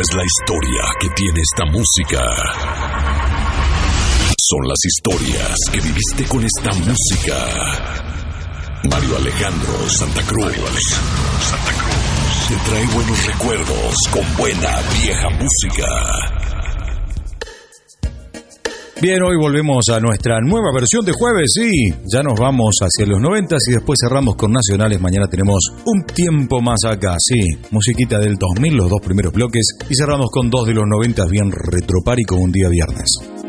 es la historia que tiene esta música. Son las historias que viviste con esta música. Mario Alejandro Santa Cruz te trae buenos recuerdos con buena vieja música. Bien, hoy volvemos a nuestra nueva versión de jueves y ya nos vamos hacia los 90 y después cerramos con nacionales. Mañana tenemos un tiempo más acá, sí, musiquita del 2000, los dos primeros bloques, y cerramos con dos de los 90 bien retropari como un día viernes.